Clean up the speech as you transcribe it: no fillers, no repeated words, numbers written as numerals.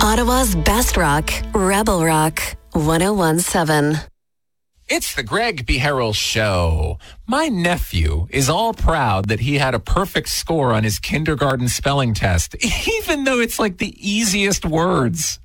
Ottawa's best rock, Rebel Rock, 101.7. It's the Greg Beharrell Show. My nephew is all proud that he had a perfect score on his kindergarten spelling test, even though it's like the easiest words.